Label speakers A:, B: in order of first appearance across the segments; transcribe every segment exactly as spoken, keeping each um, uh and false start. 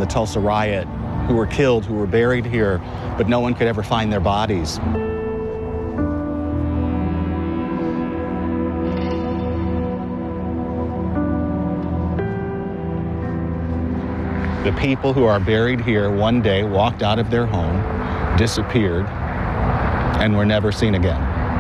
A: the Tulsa riot who were killed, who were buried here, but no one could ever find their bodies. The people who are buried here one day walked out of their home, disappeared, and were never seen again.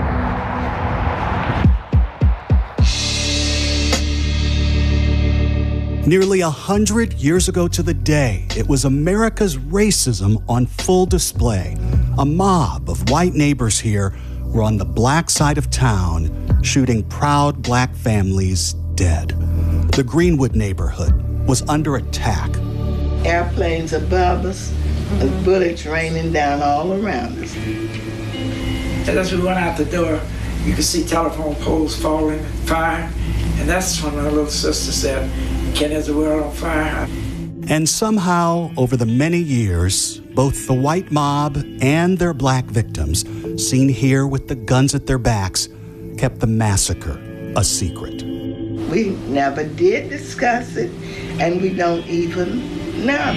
B: Nearly a hundred years ago to the day, it was America's racism on full display. A mob of white neighbors here were on the black side of town, shooting proud black families dead. The Greenwood neighborhood was under attack.
C: Airplanes above us, and bullets raining down all around us.
D: As we went out the door, you could see telephone poles falling, fire, and that's when my little sister said, "Ken, is the world on fire?"
B: And somehow, over the many years, both the white mob and their black victims, seen here with the guns at their backs, kept the massacre a secret.
C: We never did discuss it, and we don't even know.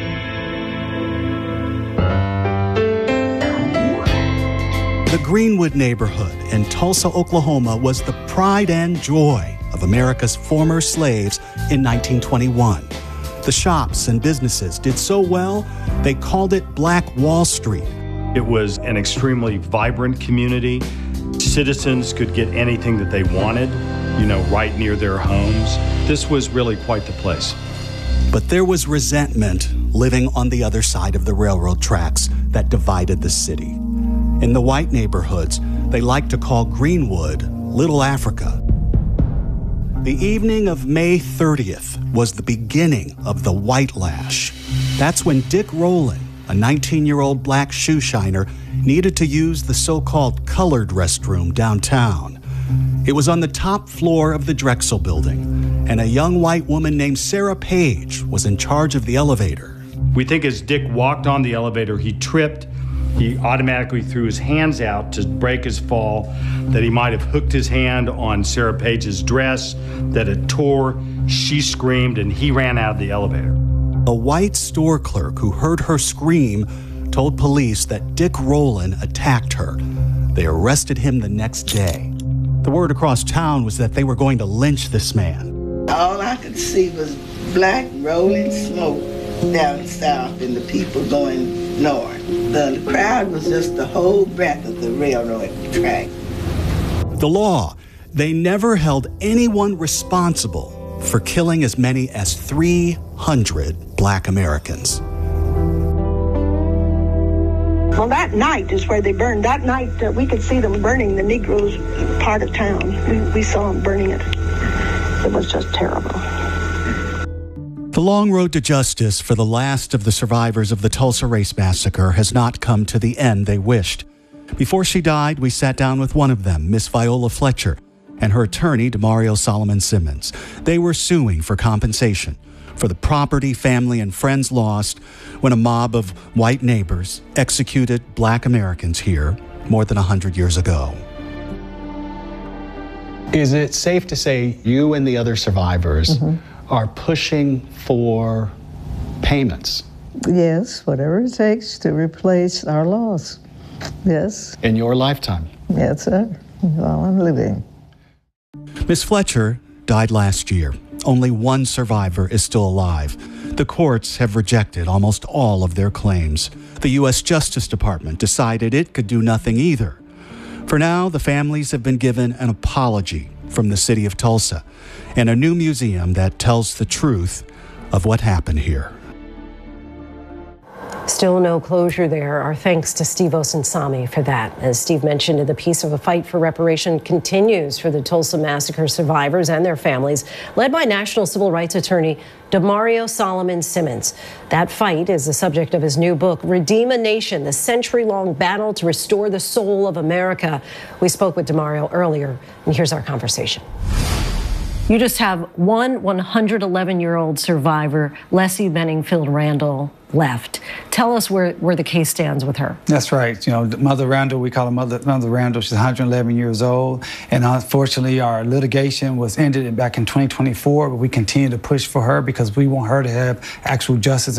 B: The Greenwood neighborhood in Tulsa, Oklahoma was the pride and joy of America's former slaves in nineteen twenty-one. The shops and businesses did so well, they called it Black Wall Street.
E: It was an extremely vibrant community. Citizens could get anything that they wanted, you know, right near their homes. This was really quite the place.
B: But there was resentment living on the other side of the railroad tracks that divided the city. In the white neighborhoods, they liked to call Greenwood Little Africa. The evening of May thirtieth was the beginning of the White Lash. That's when Dick Rowland, a nineteen-year-old black shoe shiner, needed to use the so-called colored restroom downtown. It was on the top floor of the Drexel building, and a young white woman named Sarah Page was in charge of the elevator.
E: We think as Dick walked on the elevator, he tripped. He automatically threw his hands out to break his fall, that he might have hooked his hand on Sarah Page's dress, that it tore. She screamed, and he ran out of the elevator.
B: A white store clerk who heard her scream told police that Dick Rowland attacked her. They arrested him the next day. The word across town was that they were going to lynch this man.
C: All I could see was black rolling smoke down south and the people going north. The crowd was just the whole breadth of the railroad track.
B: The law, they never held anyone responsible for killing as many as three hundred black Americans.
F: Well, that night is where they burned. That night, uh, we could see them burning the Negroes part of town. We, we saw them burning it. It was just terrible.
B: The long road to justice for the last of the survivors of the Tulsa Race Massacre has not come to the end they wished. Before she died, we sat down with one of them, Miss Viola Fletcher, and her attorney, Demario Solomon Simmons. They were suing for compensation for the property, family, and friends lost when a mob of white neighbors executed black Americans here more than one hundred years ago. Is it safe to say you and the other survivors mm-hmm. are pushing for payments?
G: Yes, whatever it takes to replace our loss. Yes.
B: In your lifetime?
G: Yes, sir, while I'm living.
B: Miss Fletcher died last year. Only one survivor is still alive. The courts have rejected almost all of their claims. The U S Justice Department decided it could do nothing either. For now, the families have been given an apology from the city of Tulsa and a new museum that tells the truth of what happened here.
H: Still no closure there. Our thanks to Steve Osunsami for that. As Steve mentioned in the piece, of a fight for reparation continues for the Tulsa Massacre survivors and their families, led by national civil rights attorney Demario Solomon Simmons. That fight is the subject of his new book, Redeem a Nation, the century-long battle to restore the soul of America. We spoke with Demario earlier, and here's our conversation. You just have one one hundred eleven-year-old survivor, Leslie Benningfield Randall, left. Tell us where, where the case stands with her.
I: That's right. You know, Mother Randall, we call her Mother, Mother Randall. She's one hundred eleven years old. And unfortunately, our litigation was ended back in twenty twenty-four, but we continue to push for her because we want her to have actual justice.